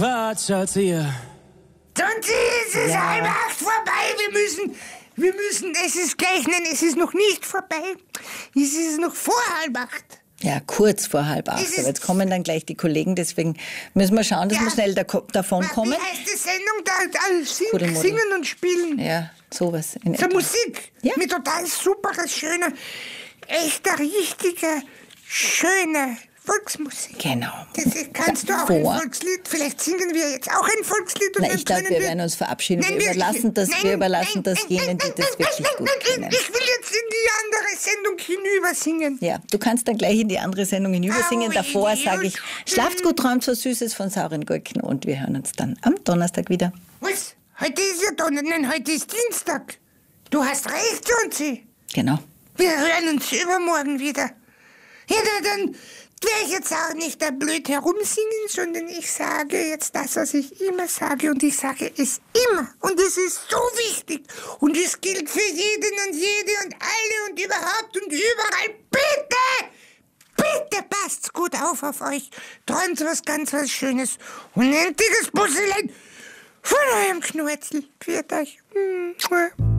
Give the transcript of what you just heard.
Quatsch, Erzieher. Tonzi, es ist 7:30 vorbei. Wir müssen, es ist gleich, nein, es ist noch nicht vorbei. Es ist noch vor 7:30. Ja, kurz vor 7:30. Aber jetzt kommen dann gleich die Kollegen, deswegen müssen wir schauen, dass wir schnell davon kommen. Wie heißt die Sendung? Da singen und spielen. Ja, sowas. So Musik. Ja. Mit total superer, schöner, echter, richtiger, schöner Volksmusik. Genau. Das kannst du auch ein Volkslied. Vielleicht singen wir jetzt auch ein Volkslied. Und ich glaube, wir werden uns verabschieden. Wir überlassen das jenen, die das wirklich gut kennen. Ich will jetzt in die andere Sendung hinüber singen. Ja, du kannst dann gleich in die andere Sendung hinüber singen. Davor sage ich, schlaft gut, träumt was Süßes von sauren Gurken und wir hören uns dann am Donnerstag wieder. Was? Heute ist ja Donnerstag. Nein, heute ist Dienstag. Du hast recht, Jonsi. Genau. Wir hören uns übermorgen wieder. Ja, dann werde ich jetzt auch nicht da blöd herumsingen, sondern ich sage jetzt das, was ich immer sage. Und ich sage es immer. Und es ist so wichtig. Und es gilt für jeden und jede und alle und überhaupt und überall. Bitte passt's gut auf euch. Träumt was Schönes. Und ein dickes Busselein von eurem Knurzel. Pfiat euch.